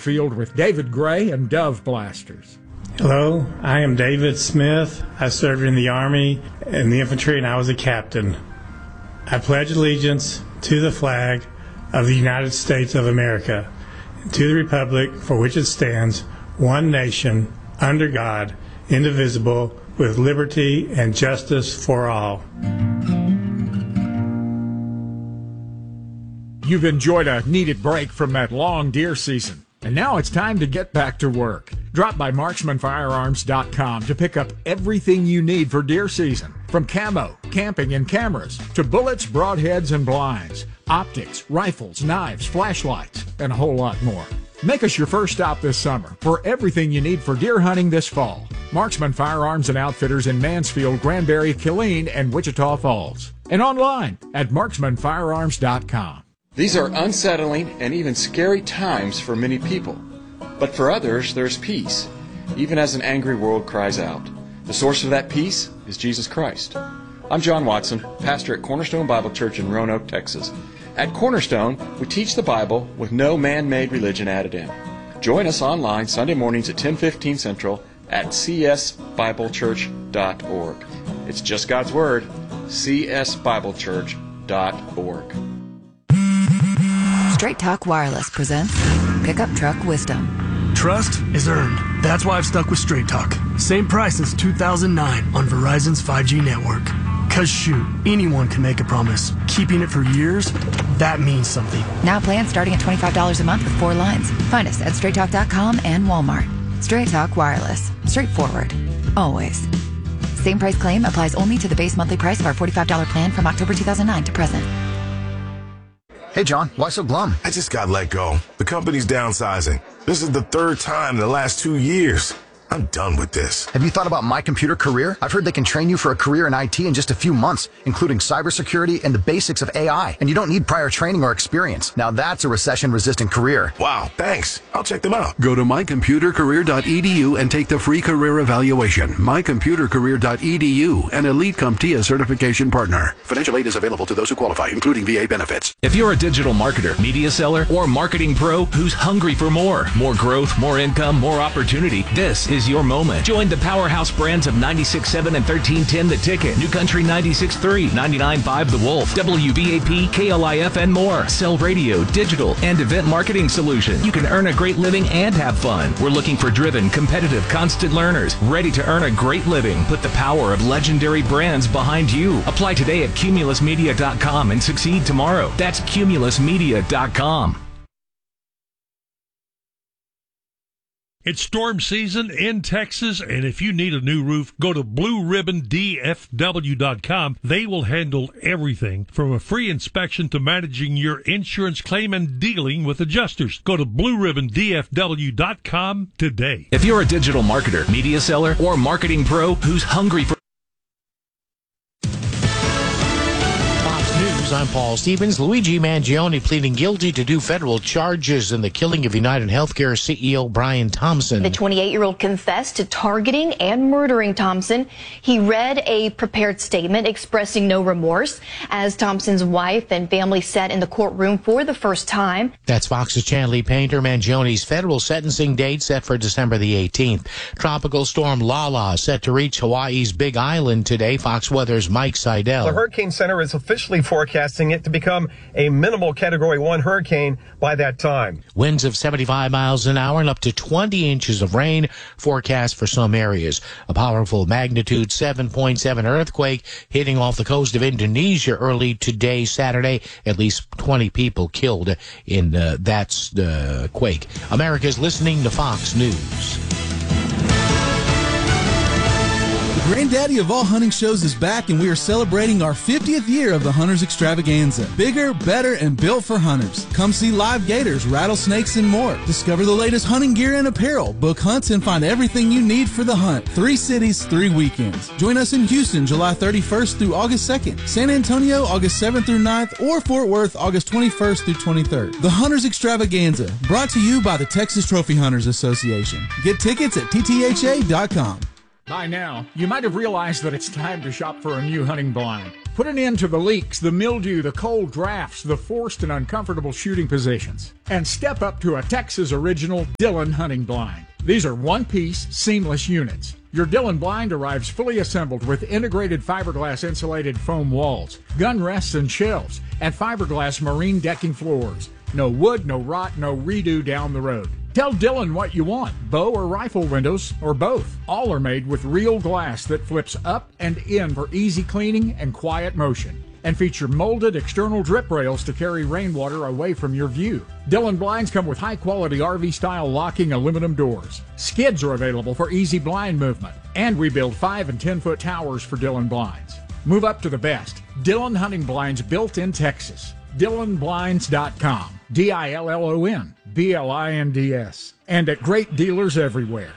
field with David Gray and Dove Blasters. Hello, I am David Smith. I served in the Army and the infantry, and I was a captain. I pledge allegiance to the flag of the United States of America, and to the republic for which it stands, one nation, under God, indivisible, with liberty and justice for all. You've enjoyed a needed break from that long deer season, and now it's time to get back to work. Drop by marksmanfirearms.com to pick up everything you need for deer season, from camo, camping, and cameras, to bullets, broadheads, and blinds, optics, rifles, knives, flashlights, and a whole lot more. Make us your first stop this summer for everything you need for deer hunting this fall. Marksman Firearms and Outfitters in Mansfield, Granbury, Killeen, and Wichita Falls. And online at marksmanfirearms.com. These are unsettling and even scary times for many people. But for others, there's peace, even as an angry world cries out. The source of that peace is Jesus Christ. I'm John Watson, pastor at Cornerstone Bible Church in Roanoke, Texas. At Cornerstone, we teach the Bible with no man-made religion added in. Join us online Sunday mornings at 10:15 Central at csbiblechurch.org. It's just God's Word, csbiblechurch.org. Straight Talk Wireless presents Pickup Truck Wisdom. Trust is earned. That's why I've stuck with Straight Talk. Same price since 2009 on Verizon's 5G network. Cause shoot, anyone can make a promise. Keeping it for years, that means something. Now plans starting at $25 a month with 4 lines. Find us at straighttalk.com and Walmart. Straight Talk Wireless. Straightforward. Always. Same price claim applies only to the base monthly price of our $45 plan from October 2009 to present. Hey, John, why so glum? I just got let go. The company's downsizing. This is the 3rd time in the last 2 years. I'm done with this. Have you thought about My Computer Career? I've heard they can train you for a career in IT in just a few months, including cybersecurity and the basics of AI. And you don't need prior training or experience. Now that's a recession-resistant career. Wow, thanks. I'll check them out. Go to mycomputercareer.edu and take the free career evaluation. mycomputercareer.edu, an Elite CompTIA certification partner. Financial aid is available to those who qualify, including VA benefits. If you're a digital marketer, media seller, or marketing pro who's hungry for more growth, more income, more opportunity, this is your moment. Join the powerhouse brands of 96.7 and 1310 The Ticket, New Country 96.3, 99.5 The Wolf, WVAP, KLIF, and more. Sell radio, digital, and event marketing solutions. You can earn a great living and have fun. We're looking for driven, competitive, constant learners, ready to earn a great living. Put the power of legendary brands behind you. Apply today at cumulusmedia.com and succeed tomorrow. That's cumulusmedia.com. It's storm season in Texas, and if you need a new roof, go to BlueRibbonDFW.com. They will handle everything from a free inspection to managing your insurance claim and dealing with adjusters. Go to BlueRibbonDFW.com today. If you're a digital marketer, media seller, or marketing pro who's hungry for I'm Paul Stevens. Luigi Mangione pleading guilty to 2 federal charges in the killing of United Healthcare CEO Brian Thompson. The 28-year-old confessed to targeting and murdering Thompson. He read a prepared statement expressing no remorse as Thompson's wife and family sat in the courtroom for the first time. That's Fox's Chanley Painter. Mangione's federal sentencing date set for December the 18th. Tropical storm Lala set to reach Hawaii's Big Island today. Fox Weather's Mike Seidel. The Hurricane Center is officially forecasting it to become a minimal Category 1 hurricane by that time. Winds of 75 miles an hour and up to 20 inches of rain forecast for some areas. A powerful magnitude 7.7 earthquake hitting off the coast of Indonesia early today, Saturday. At least 20 people killed in that quake. America's listening to Fox News. Granddaddy of all hunting shows is back, and we are celebrating our 50th year of the Hunters Extravaganza. Bigger, better, and built for hunters. Come see live gators, rattlesnakes, and more. Discover the latest hunting gear and apparel. Book hunts and find everything you need for the hunt. 3 cities, 3 weekends. Join us in Houston, July 31st through August 2nd. San Antonio, August 7th through 9th, or Fort Worth, August 21st through 23rd. The Hunters Extravaganza, brought to you by the Texas Trophy Hunters Association. Get tickets at ttha.com. By now, you might have realized that it's time to shop for a new hunting blind. Put an end to the leaks, the mildew, the cold drafts, the forced and uncomfortable shooting positions. And step up to a Texas original Dillon hunting blind. These are one-piece, seamless units. Your Dillon blind arrives fully assembled with integrated fiberglass insulated foam walls, gun rests and shelves, and fiberglass marine decking floors. No wood, no rot, no redo down the road. Tell Dillon what you want, bow or rifle windows, or both. All are made with real glass that flips up and in for easy cleaning and quiet motion, and feature molded external drip rails to carry rainwater away from your view. Dillon blinds come with high-quality RV-style locking aluminum doors. Skids are available for easy blind movement, and we build 5- and 10-foot towers for Dillon blinds. Move up to the best. Dillon hunting blinds built in Texas. DillonBlinds.com. DILLON.BLINDS. And at great dealers everywhere.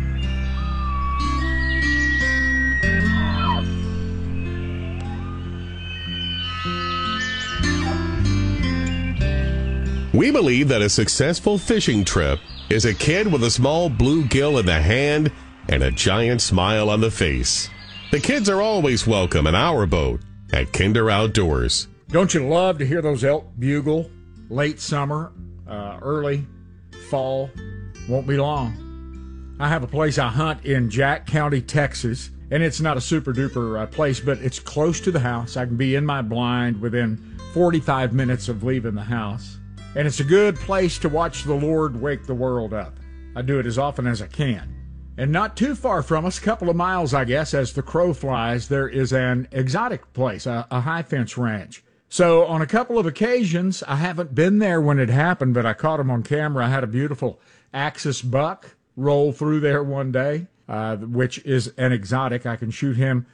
We believe that a successful fishing trip is a kid with a small bluegill in the hand and a giant smile on the face. The kids are always welcome in our boat at Kinder Outdoors. Don't you love to hear those elk bugle? Late summer, early fall, won't be long. I have a place I hunt in Jack County, Texas, and it's not a super-duper place, but it's close to the house. I can be in my blind within 45 minutes of leaving the house. And it's a good place to watch the Lord wake the world up. I do it as often as I can. And not too far from us, a couple of miles, I guess, as the crow flies, there is an exotic place, a high fence ranch. So on a couple of occasions, I haven't been there when it happened, but I caught him on camera. I had a beautiful Axis buck roll through there one day, which is an exotic. I can shoot him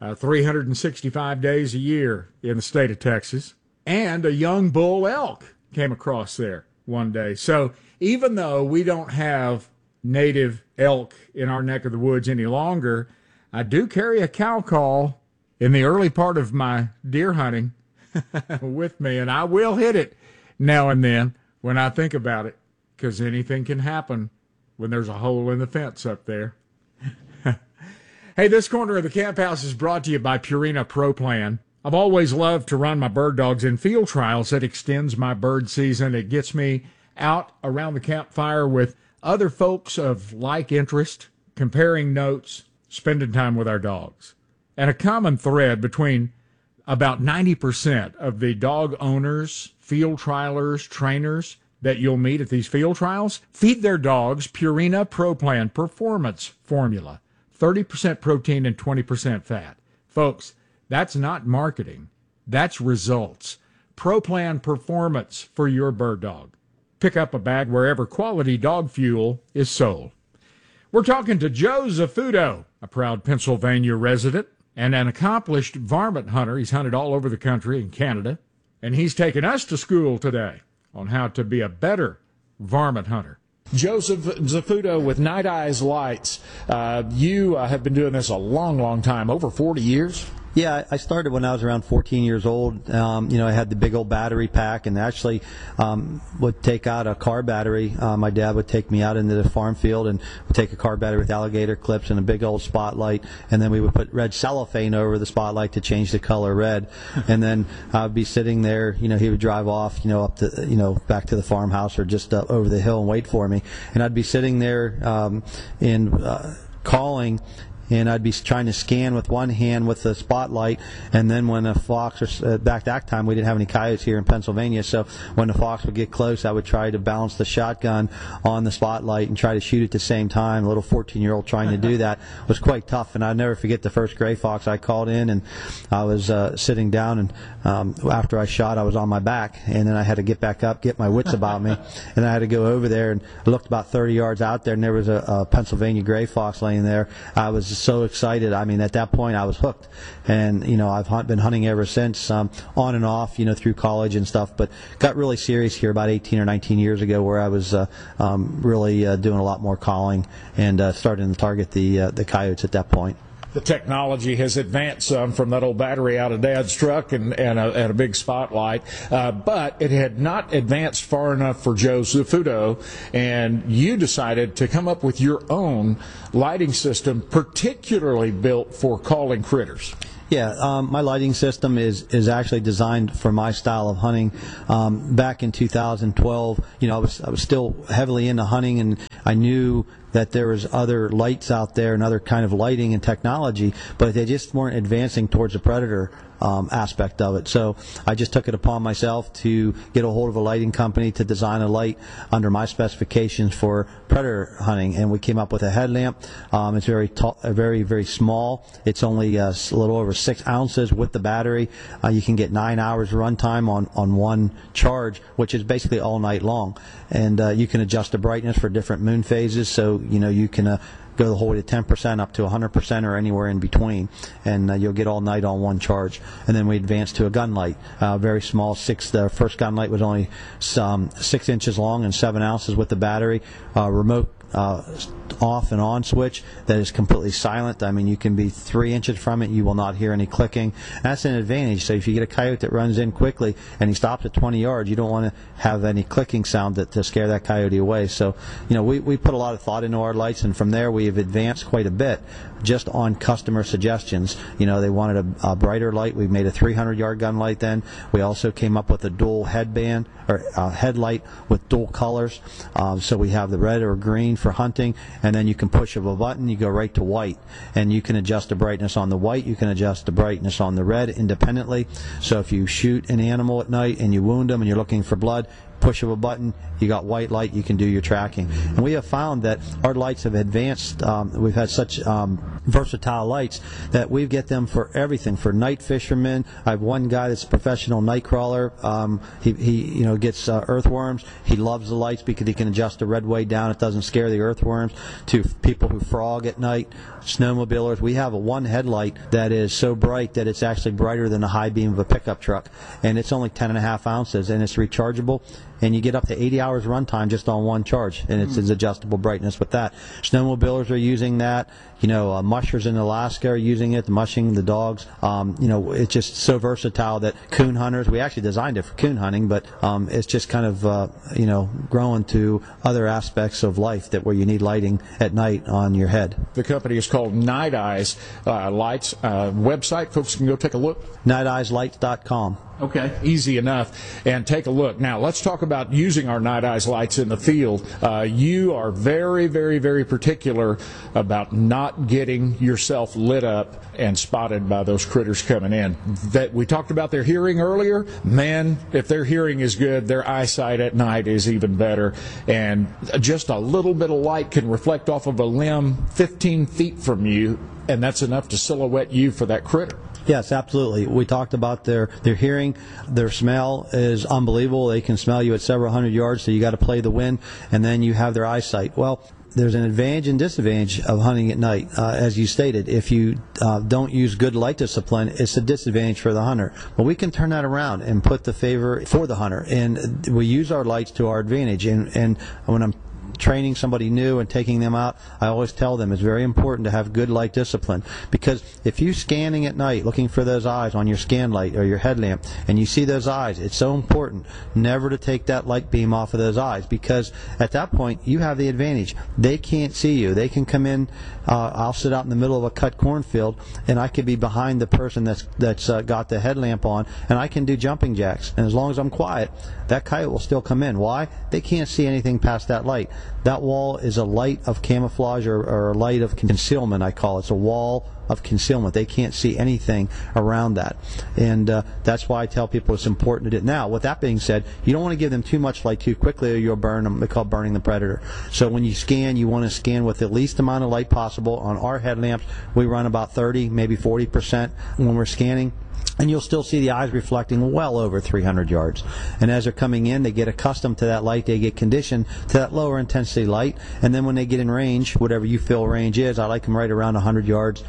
365 days a year in the state of Texas. And a young bull elk came across there one day. So even though we don't have native elk in our neck of the woods any longer, I do carry a cow call in the early part of my deer hunting with me, and I will hit it now and then when I think about it, because anything can happen when there's a hole in the fence up there. Hey, this corner of the camp house is brought to you by Purina Pro Plan. I've always loved to run my bird dogs in field trials. It extends my bird season. It gets me out around the campfire with other folks of like interest, comparing notes, spending time with our dogs. And a common thread between about 90% of the dog owners, field trialers, trainers that you'll meet at these field trials feed their dogs Purina Pro Plan Performance Formula, 30% protein and 20% fat. Folks, that's not marketing. That's results. Pro Plan Performance for your bird dog. Pick up a bag wherever quality dog fuel is sold. We're talking to Joe Zafuto, a proud Pennsylvania resident and an accomplished varmint hunter. He's hunted all over the country and Canada, and he's taken us to school today on how to be a better varmint hunter. Joseph Zafuto with Night Eyes Lights. You have been doing this a long, long time, over 40 years. Yeah, I started when I was around 14 years old. I had the big old battery pack, and actually would take out a car battery. My dad would take me out into the farm field and would take a car battery with alligator clips and a big old spotlight, and then we would put red cellophane over the spotlight to change the color red. And then I'd be sitting there. He would drive off, up to, back to the farmhouse or just up over the hill and wait for me. And I'd be sitting there calling. And I'd be trying to scan with one hand with the spotlight, and then when a fox, or back that time we didn't have any coyotes here in Pennsylvania, so when the fox would get close, I would try to balance the shotgun on the spotlight and try to shoot at the same time. A little 14-year-old trying to do that was quite tough, and I'll never forget the first gray fox I called in, and I was sitting down, and after I shot, I was on my back, and then I had to get back up, get my wits about me, and I had to go over there, and I looked about 30 yards out there, and there was a Pennsylvania gray fox laying there. I was so excited. I mean, at that point, I was hooked, and I've been hunting ever since, on and off, through college and stuff. But got really serious here about 18 or 19 years ago, where I was really doing a lot more calling and starting to target the coyotes at that point. The technology has advanced some from that old battery out of Dad's truck and a big spotlight, but it had not advanced far enough for Joe Zafuto, and you decided to come up with your own lighting system particularly built for calling critters. Yeah, my lighting system is actually designed for my style of hunting. Back in 2012, I was still heavily into hunting, and I knew that there was other lights out there and other kind of lighting and technology, but they just weren't advancing towards the predator aspect of it. So I just took it upon myself to get a hold of a lighting company to design a light under my specifications for predator hunting, and we came up with a headlamp. It's very, very small. It's only a little over 6 ounces with the battery. You can get 9 hours runtime on one charge, which is basically all night long. And you can adjust the brightness for different moon phases, so you can go the whole way to 10% up to 100% or anywhere in between, and you'll get all night on one charge. And then we advanced to a gun light, very small. The first gun light was only 6 inches long and 7 ounces with the battery, remote off and on switch that is completely silent. I mean, you can be 3 inches from it, you will not hear any clicking. That's an advantage. So if you get a coyote that runs in quickly and he stops at 20 yards, you don't want to have any clicking sound to scare that coyote away. So, we put a lot of thought into our lights, and from there we have advanced quite a bit just on customer suggestions. They wanted a brighter light. We made a 300-yard gun light then. We also came up with a dual headband or headlight with dual colors. So we have the red or green for hunting, and then you can push of a button, you go right to white, and you can adjust the brightness on the white, you can adjust the brightness on the red independently. So if you shoot an animal at night and you wound them and you're looking for blood, push of a button, you got white light, you can do your tracking. And we have found that our lights have advanced. We've had such versatile lights that we get them for everything. For night fishermen, I have one guy that's a professional night crawler. He gets earthworms. He loves the lights because he can adjust the red way down. It doesn't scare the earthworms. To people who frog at night, snowmobilers, we have one headlight that is so bright that it's actually brighter than the high beam of a pickup truck, and it's only 10.5 ounces, and it's rechargeable. And you get up to 80 hours runtime just on one charge, and it's adjustable brightness with that. Snowmobilers are using that. Mushers in Alaska are using it, mushing the dogs. It's just so versatile that coon hunters, we actually designed it for coon hunting, but it's just kind of, growing to other aspects of life where you need lighting at night on your head. The company is called Night Eyes Lights. Website, folks can go take a look. NightEyesLights.com. Okay, easy enough. And take a look. Now, let's talk about using our Night Eyes lights in the field. You are very, very, very particular about not getting yourself lit up and spotted by those critters coming in. That we talked about their hearing earlier. Man, if their hearing is good, their eyesight at night is even better. And just a little bit of light can reflect off of a limb 15 feet from you, and that's enough to silhouette you for that critter. Yes, absolutely. We talked about their hearing. Their smell is unbelievable. They can smell you at several hundred yards, so you got to play the wind, and then you have their eyesight. Well, there's an advantage and disadvantage of hunting at night. As you stated, if you don't use good light discipline, it's a disadvantage for the hunter. But we can turn that around and put the favor for the hunter, and we use our lights to our advantage. And when I'm training somebody new and taking them out, I always tell them it's very important to have good light discipline, because if you're scanning at night looking for those eyes on your scan light or your headlamp and you see those eyes, it's so important never to take that light beam off of those eyes, because at that point you have the advantage. They can't see you. They can come in. I'll sit out in the middle of a cut cornfield and I could be behind the person that's got the headlamp on, and I can do jumping jacks, and as long as I'm quiet, that coyote will still come in. Why? They can't see anything past that light. That wall is a light of camouflage or a light of concealment, I call it. It's a wall of concealment. They can't see anything around that. And that's why I tell people it's important to do it. Now, with that being said, you don't want to give them too much light too quickly or you'll burn them. They call it burning the predator. So when you scan, you want to scan with the least amount of light possible. On our headlamps, we run about 30, maybe 40% when we're scanning. And you'll still see the eyes reflecting well over 300 yards. And as they're coming in, they get accustomed to that light. They get conditioned to that lower intensity light. And then when they get in range, whatever you feel range is, I like them right around 100 yards,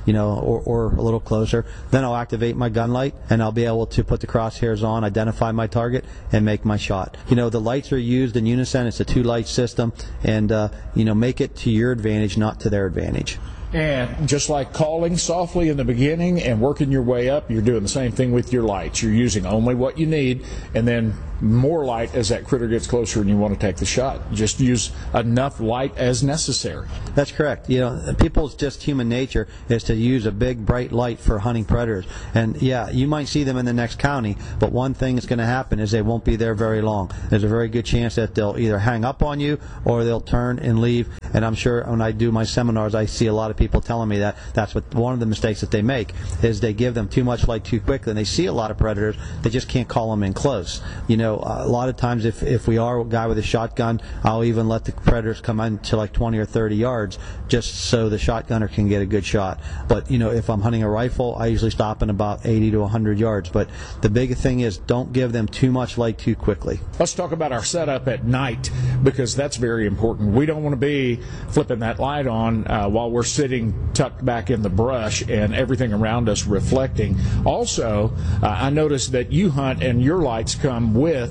or a little closer. Then I'll activate my gun light, and I'll be able to put the crosshairs on, identify my target, and make my shot. The lights are used in unison. It's a 2-light system. And, make it to your advantage, not to their advantage. And just like calling softly in the beginning and working your way up, you're doing the same thing with your lights. You're using only what you need, and then more light as that critter gets closer and you want to take the shot. Just use enough light as necessary. That's correct. You know, people's just human nature is to use a big bright light for hunting predators. And yeah, you might see them in the next county, but one thing that's going to happen is they won't be there very long. There's a very good chance that they'll either hang up on you or they'll turn and leave. And I'm sure when I do my seminars, I see a lot of people telling me that that's what one of the mistakes that they make is they give them too much light too quickly, and they see a lot of predators, they just can't call them in close. You know, a lot of times if we are a guy with a shotgun, I'll even let the predators come in to like 20 or 30 yards just so the shotgunner can get a good shot. But, you know, if I'm hunting a rifle, I usually stop in about 80 to 100 yards. But the big thing is don't give them too much light too quickly. Let's talk about our setup at night, because that's very important. We don't want to be flipping that light on while we're sitting tucked back in the brush and everything around us reflecting. Also, I noticed that you hunt and your lights come with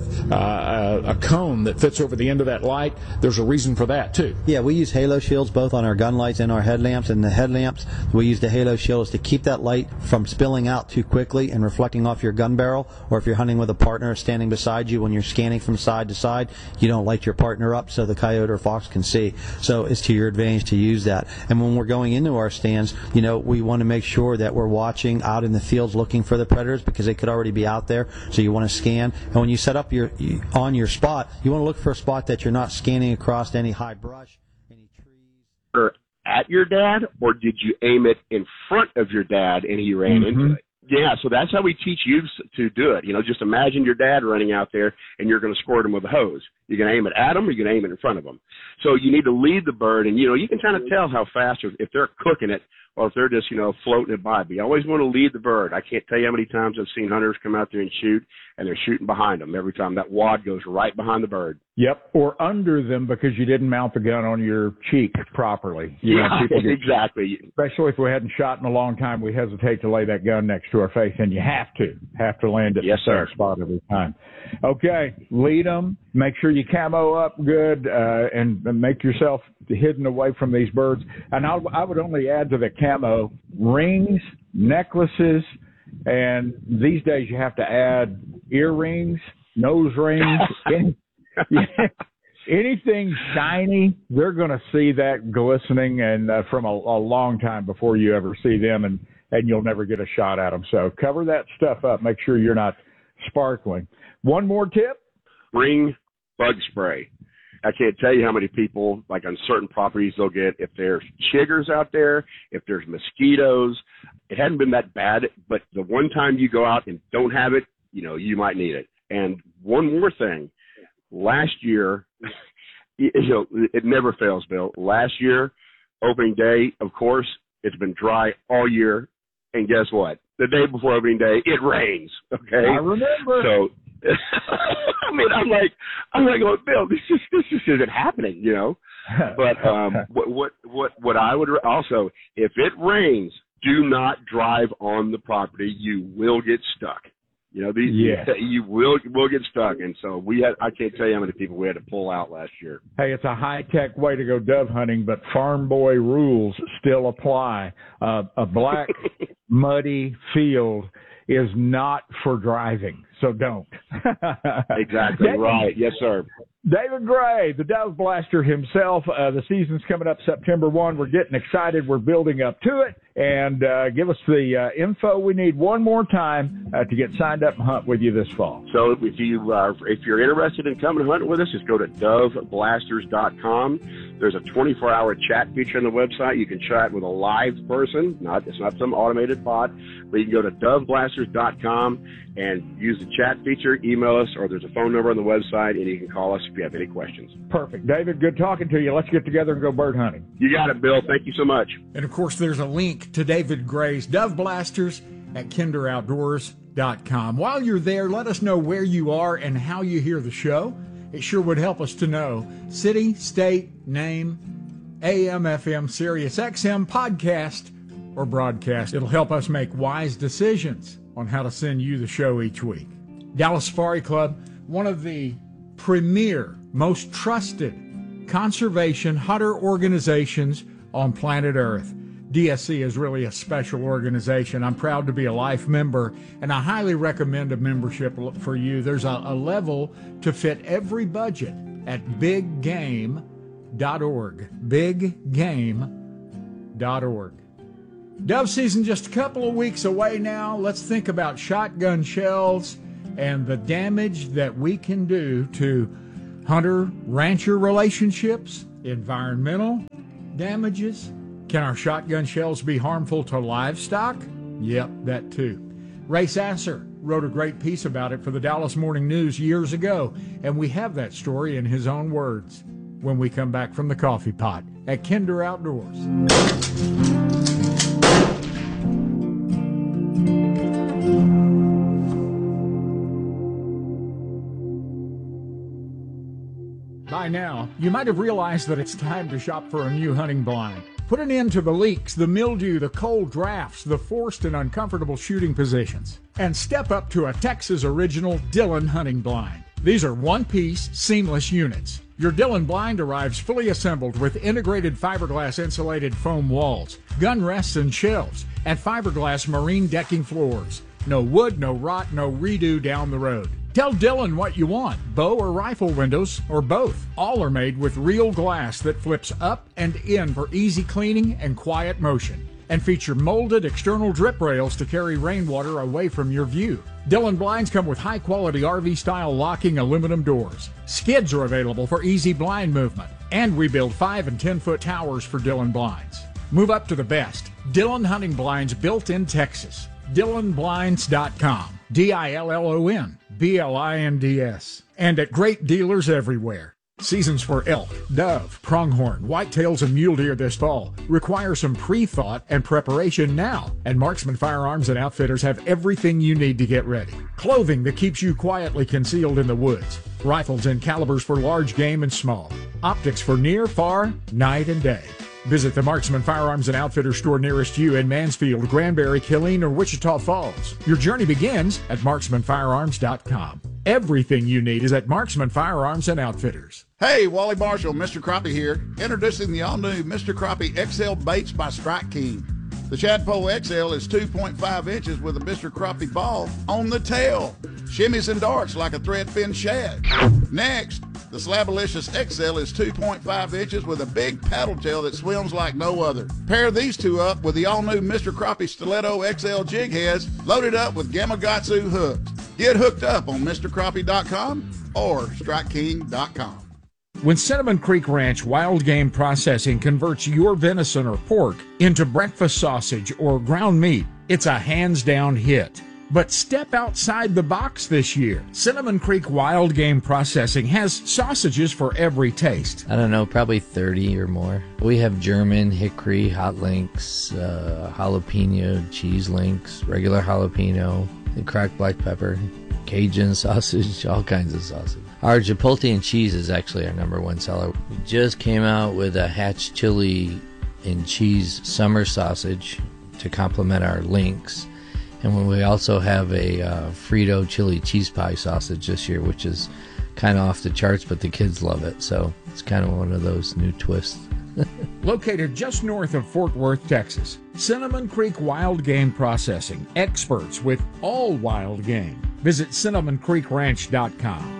a cone that fits over the end of that light. There's a reason for that too. Yeah, we use halo shields both on our gun lights and our headlamps. And the headlamps, we use the halo shields to keep that light from spilling out too quickly and reflecting off your gun barrel. Or if you're hunting with a partner standing beside you when you're scanning from side to side, you don't light your partner up so the coyote or fox can see. So it's to your advantage to use that. And when we're going into our stands, you know, we want to make sure that we're watching out in the fields looking for the predators, because they could already be out there. So you want to scan. And when you set up on your spot, you want to look for a spot that you're not scanning across any high brush, any trees. Or at your dad, or did you aim it in front of your dad and he ran into it? Yeah, so that's how we teach you to do it. You know, just imagine your dad running out there and you're going to squirt him with a hose. You're going to aim it at him, or you're going to aim it in front of him. So you need to lead the bird, and, you know, you can kind of tell how fast, or if they're cooking it or if they're just, you know, floating it by. But you always want to lead the bird. I can't tell you how many times I've seen hunters come out there and shoot, and they're shooting behind them. Every time that wad goes right behind the bird. Yep, or under them because you didn't mount the gun on your cheek properly. Exactly. Especially if we hadn't shot in a long time, we hesitate to lay that gun next to our face, and you have to land it in the same spot every time. Okay, lead them. Make sure you camo up good and make yourself hidden away from these birds. And I would only add to the camo rings, necklaces, and these days you have to add earrings, nose rings, anything shiny. They're going to see that glistening and from a long time before you ever see them, and you'll never get a shot at them. So cover that stuff up. Make sure you're not sparkling. One more tip. Bring bug spray. I can't tell you how many people, like on certain properties, they'll get, if there's chiggers out there, if there's mosquitoes. It hadn't been that bad, but the one time you go out and don't have it, you know, you might need it. And one more thing. Last year, you know, it never fails, Bill. Last year, opening day, of course, it's been dry all year. And guess what? The day before opening day, it rains. Okay? I remember. So, I mean, I'm like, oh, Bill, this just isn't happening, you know. But what I would also, if it rains, do not drive on the property. You will get stuck. You know, you will get stuck. And so I can't tell you how many people we had to pull out last year. Hey, it's a high-tech way to go dove hunting, but farm boy rules still apply. A black, muddy field is not for driving, so don't. Exactly right. Yes, sir. David Gray, the Dove Blaster himself. The season's coming up September 1. We're getting excited. We're building up to it. And give us the info we need one more time to get signed up and hunt with you this fall. So if you're interested in coming to hunt with us, just go to doveblasters.com. There's a 24-hour chat feature on the website. You can chat with a live person. It's not some automated bot. But you can go to doveblasters.com and use the chat feature, email us, or there's a phone number on the website, and you can call us if you have any questions. Perfect. David, good talking to you. Let's get together and go bird hunting. You got it, Bill. Thank you so much. And, of course, there's a link to David Gray's Dove Blasters at kinderoutdoors.com. While you're there, let us know where you are and how you hear the show. It sure would help us to know city, state, name, AM, FM, Sirius XM, podcast, or broadcast. It'll help us make wise decisions on how to send you the show each week. Dallas Safari Club, one of the premier, most trusted conservation hunter organizations on planet Earth. DSC is really a special organization. I'm proud to be a life member, and I highly recommend a membership for you. There's a level to fit every budget at biggame.org. Biggame.org. Dove season just a couple of weeks away now. Let's think about shotgun shells and the damage that we can do to hunter-rancher relationships, environmental damages. Can our shotgun shells be harmful to livestock? Yep, that too. Ray Sasser wrote a great piece about it for the Dallas Morning News years ago, and we have that story in his own words when we come back from the coffee pot at Kinder Outdoors. By now, you might have realized that it's time to shop for a new hunting blind. Put an end to the leaks, the mildew, the cold drafts, the forced and uncomfortable shooting positions, and step up to a Texas original Dillon hunting blind. These are one-piece, seamless units. Your Dillon blind arrives fully assembled with integrated fiberglass insulated foam walls, gun rests and shelves, and fiberglass marine decking floors. No wood, no rot, no redo down the road. Tell Dillon what you want, bow or rifle windows, or both. All are made with real glass that flips up and in for easy cleaning and quiet motion, and feature molded external drip rails to carry rainwater away from your view. Dillon blinds come with high-quality RV-style locking aluminum doors. Skids are available for easy blind movement, and we build 5- and 10-foot towers for Dillon blinds. Move up to the best. Dillon hunting blinds built in Texas. DillonBlinds.com. DILLON.BLINDS. And at great dealers everywhere. Seasons for elk, dove, pronghorn, whitetails, and mule deer this fall require some pre-thought and preparation now. And Marksman Firearms and Outfitters have everything you need to get ready. Clothing that keeps you quietly concealed in the woods. Rifles and calibers for large game and small. Optics for near, far, night, and day. Visit the Marksman Firearms and Outfitters store nearest you in Mansfield, Granbury, Killeen, or Wichita Falls. Your journey begins at marksmanfirearms.com. Everything you need is at Marksman Firearms and Outfitters. Hey, Wally Marshall, Mr. Crappie here. Introducing the all-new Mr. Crappie XL Baits by Strike King. The Shadpole XL is 2.5 inches with a Mr. Crappie ball on the tail. Shimmies and darts like a threadfin shad. Next, the Slabalicious XL is 2.5 inches with a big paddle tail that swims like no other. Pair these two up with the all-new Mr. Crappie Stiletto XL jig heads loaded up with Gamakatsu hooks. Get hooked up on MrCrappie.com or StrikeKing.com. When Cinnamon Creek Ranch Wild Game Processing converts your venison or pork into breakfast sausage or ground meat, it's a hands-down hit. But step outside the box this year. Cinnamon Creek Wild Game Processing has sausages for every taste. I don't know, probably 30 or more. We have German, hickory, hot links, jalapeno, cheese links, regular jalapeno, and cracked black pepper, Cajun sausage, all kinds of sausage. Our chipotle and cheese is actually our number one seller. We just came out with a Hatch chili and cheese summer sausage to complement our links. And we also have a Frito chili cheese pie sausage this year, which is kind of off the charts, but the kids love it. So it's kind of one of those new twists. Located just north of Fort Worth, Texas, Cinnamon Creek Wild Game Processing. Experts with all wild game. Visit CinnamonCreekRanch.com.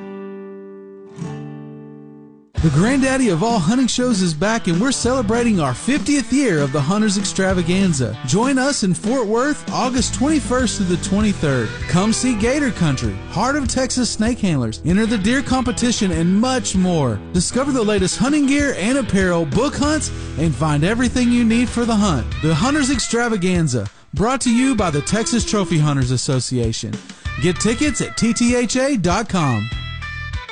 The granddaddy of all hunting shows is back, and we're celebrating our 50th year of the Hunters Extravaganza. Join us in Fort Worth August 21st to the 23rd. Come see Gator Country, Heart of Texas snake handlers, enter the deer competition, and much more. Discover the latest hunting gear and apparel, book hunts, and find everything you need for the hunt. The Hunters Extravaganza, brought to you by the Texas Trophy Hunters Association. Get tickets at TTHA.com.